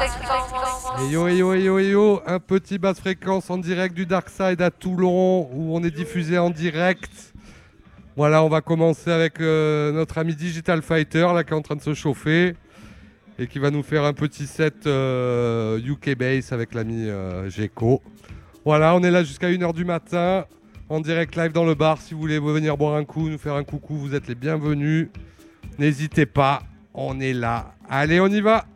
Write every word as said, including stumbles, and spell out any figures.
Et yo, et yo, et yo, et yo, un petit basse fréquence en direct du Dark Side à Toulon, où on est diffusé en direct. Voilà, on va commencer avec euh, notre ami Digital Fighter, là, qui est en train de se chauffer, et qui va nous faire un petit set euh, U K Bass avec l'ami euh, Gecko. Voilà, on est là jusqu'à une heure du matin, en direct live dans le bar. Si vous voulez venir boire un coup, nous faire un coucou, vous êtes les bienvenus. N'hésitez pas, on est là. Allez, on y va!